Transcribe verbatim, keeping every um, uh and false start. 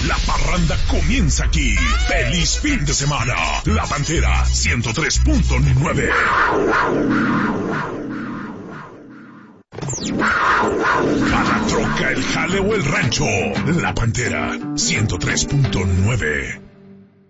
La parranda comienza aquí. ¡Feliz fin de semana! La Pantera ciento tres punto nueve. A la troca, el jale o el rancho. La Pantera ciento tres punto nueve.